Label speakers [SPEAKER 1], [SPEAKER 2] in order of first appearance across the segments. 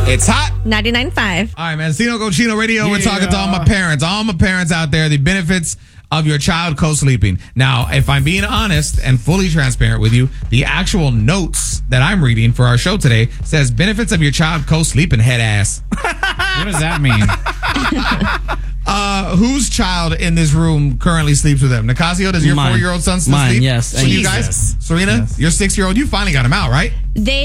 [SPEAKER 1] It's hot.
[SPEAKER 2] 99.5.
[SPEAKER 3] All right, man. Sino Cochino Radio. We're talking to all my parents out there, the benefits of your child co-sleeping. Now, if I'm being honest and fully transparent with you, the actual notes that I'm reading for our show today says benefits of your child co-sleeping, head ass.
[SPEAKER 4] What does that mean?
[SPEAKER 3] Whose child in this room currently sleeps with them? Nicasio, does your 4-year-old son still sleep?
[SPEAKER 5] Yes.
[SPEAKER 3] So you guys? Serena, your 6-year-old, you finally got him out, right?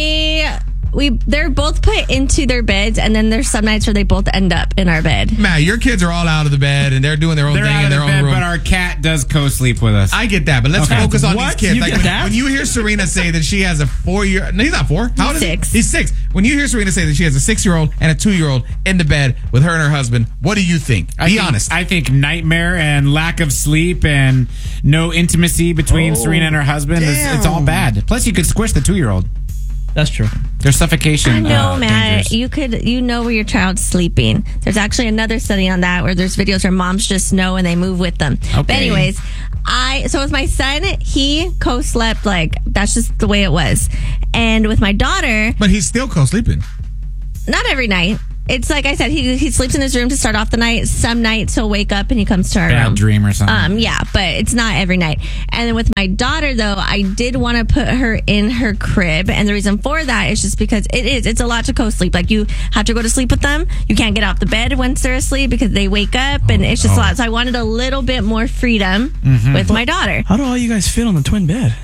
[SPEAKER 2] They're both put into their beds, and then there's some nights where they both end up in our bed.
[SPEAKER 3] Man, your kids are all out of the bed and they're doing their own thing in their own room.
[SPEAKER 4] But our cat does co-sleep with us.
[SPEAKER 3] I get that, but let's focus on these kids.
[SPEAKER 5] You
[SPEAKER 3] Like
[SPEAKER 5] get that?
[SPEAKER 3] when you hear Serena say that she has a 4-year, no, he's not 4. How old is he?
[SPEAKER 2] 6.
[SPEAKER 3] He's 6. When you hear Serena say that she has a 6-year-old and a 2-year-old in the bed with her and her husband, what do you think? Be honest.
[SPEAKER 4] I think nightmare and lack of sleep and no intimacy between Serena and her husband. It's all bad. Plus, you could squish the 2-year-old.
[SPEAKER 5] That's true.
[SPEAKER 4] There's suffocation.
[SPEAKER 2] I know, Matt.
[SPEAKER 4] dangers.
[SPEAKER 2] You know where your child's sleeping. There's actually another study on that where there's videos where moms just know and they move with them.
[SPEAKER 4] Okay.
[SPEAKER 2] But anyways, so with my son, he co-slept, like, that's just the way it was. And with my daughter,
[SPEAKER 3] But he's still co-sleeping.
[SPEAKER 2] not every night. It's like I said, he sleeps in his room to start off the night. Some nights he'll wake up and he comes to our
[SPEAKER 4] Bad
[SPEAKER 2] room.
[SPEAKER 4] dream or something.
[SPEAKER 2] Yeah, but it's not every night. And then with my daughter, though, I did want to put her in her crib. And the reason for that is just because it's a lot to co-sleep. Like, you have to go to sleep with them. You can't get off the bed once they're asleep because they wake up and it's just a lot. So I wanted a little bit more freedom with my daughter.
[SPEAKER 5] How do all you guys fit on the twin bed?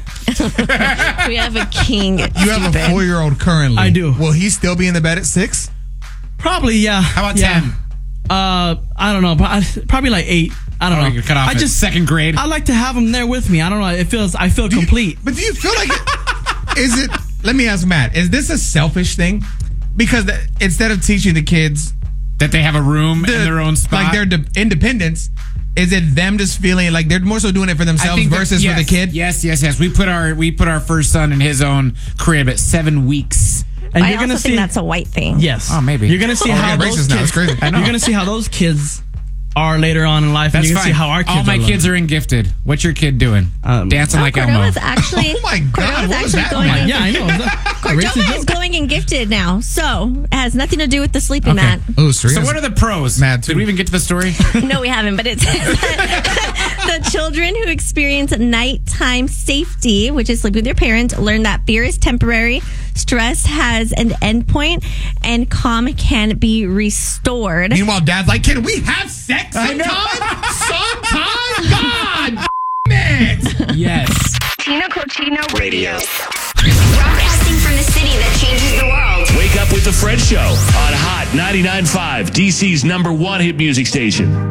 [SPEAKER 2] We have a king.
[SPEAKER 3] You have a 4-year-old currently.
[SPEAKER 5] I do.
[SPEAKER 3] Will he still be in the bed at 6?
[SPEAKER 5] Probably, yeah.
[SPEAKER 4] How about 10?
[SPEAKER 5] I don't know. Probably like 8. I don't know.
[SPEAKER 4] You're cut off at second grade.
[SPEAKER 5] I like to have them there with me. I don't know. I feel complete.
[SPEAKER 3] But do you feel like let me ask Matt, is this a selfish thing? Because instead of teaching the kids
[SPEAKER 4] that they have a room in their own spot,
[SPEAKER 3] like their independence, is it them just feeling like they're more so doing it for themselves versus for the kid?
[SPEAKER 4] Yes. We put our first son in his own crib at 7 weeks.
[SPEAKER 5] And
[SPEAKER 2] I
[SPEAKER 5] you're
[SPEAKER 2] also
[SPEAKER 5] gonna
[SPEAKER 2] think
[SPEAKER 5] see
[SPEAKER 2] that's a white thing.
[SPEAKER 5] Yes.
[SPEAKER 4] Oh, maybe.
[SPEAKER 5] You're gonna see how those kids.
[SPEAKER 3] Now. It's crazy.
[SPEAKER 5] You're gonna see how those kids are later on in life, and you're gonna see how our kids.
[SPEAKER 4] All my kids are in gifted. What's your kid doing? Dancing like Elmo.
[SPEAKER 2] Cordella's actually.
[SPEAKER 3] Oh my God! What was that?
[SPEAKER 5] Yeah, I know.
[SPEAKER 2] Cordella is going in gifted now, so it has nothing to do with the sleeping, Matt.
[SPEAKER 3] Oh,
[SPEAKER 4] So what are the pros?
[SPEAKER 3] Mad
[SPEAKER 4] Did
[SPEAKER 3] too.
[SPEAKER 4] we even get to the story?
[SPEAKER 2] No, we haven't, but it's the children who experience nighttime safety, which is sleep with your parents, learn that fear is temporary, stress has an endpoint, and calm can be restored.
[SPEAKER 3] Meanwhile, Dad's like, "Can we have sex sometime? Sometime? God, it!"
[SPEAKER 4] Yes.
[SPEAKER 6] Tino Cochino Radio.
[SPEAKER 7] Broadcasting from the city that changes the world.
[SPEAKER 8] Wake up with the Fred Show on Hot 99.5, DC's #1 hit music station.